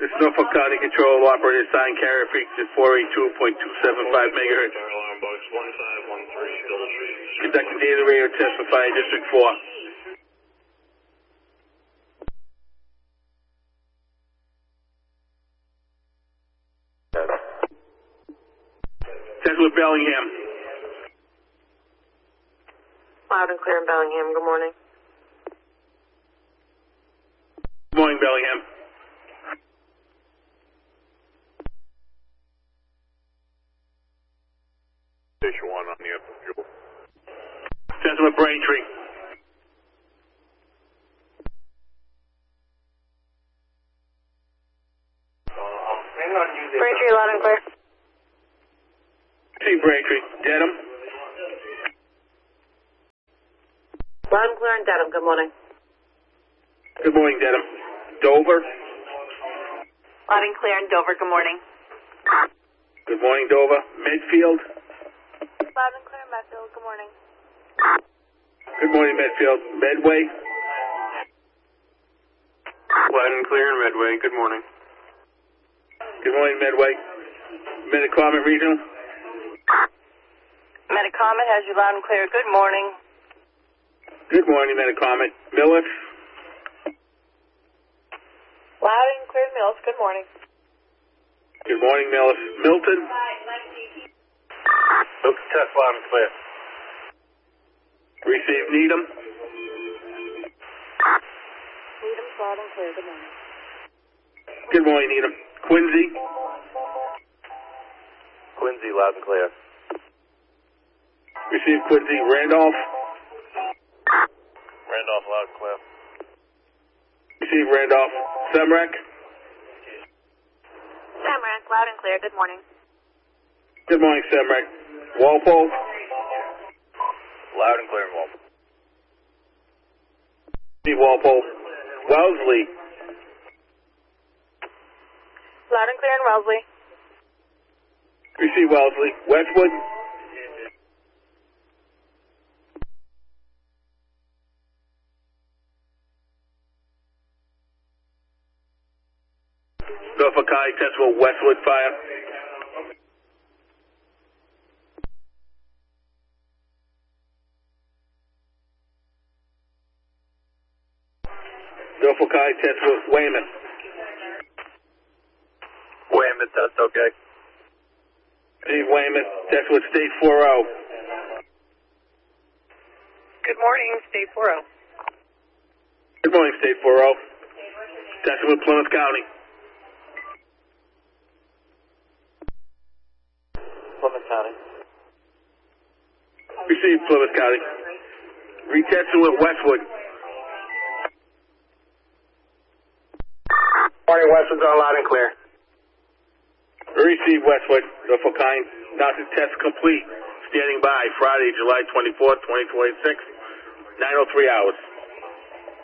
This is Norfolk County Control Operator Sign Carrier Frequency 482.275 megahertz. Conducting data radio test for Fire District 4. Test with Bellingham. Loud and clear in Bellingham. Good morning. Good morning, Bellingham. Station 1 on the upper fuel. Test with Braintree. Braintree, loud and clear. See Braintree. Dedham. Loud and clear in Dedham. Good morning. Good morning, Dedham. Dover. Loud and clear in Dover. Good morning. Good morning, Dover. Medfield. Loud and clear in Medfield. Good morning. Good morning, Medfield. Medway. Loud and clear in Medway. Good morning. Good morning, Medway. Metacomet Regional. Metacomet has you loud and clear. Good morning. Good morning, Metacomet. Millis. Loud and clear in Mills. Good morning. Good morning, Millis. Milton. Milton test loud and clear. Receive Needham. Needham's loud and clear. Good morning. Good morning, Needham. Quincy. Quincy loud and clear. Receive Quincy. Randolph. Randolph loud and clear. Receive Randolph. Semrec. Samarack, loud and clear. Good morning. Good morning, Semrec. Walpole. Loud and clear in Walpole. Receive Walpole. Wellesley. Loud and clear in Wellesley. Receive Wellesley. Westwood. Norfolk County test for Westwood Fire. Norfolk County test for Weymouth. Weymouth test okay. Receive Weymouth. Test with State 4-0. Good morning, State 4-0. Good morning, State 4-0. Test with Plymouth County. Plymouth County. Receive Plymouth County. Retesting with Westwood. Morning, Westwood's on loud and clear. Receive Westwood. Norfolk County. Now test complete. Standing by Friday, July 24th, 2026. 9:03 hours.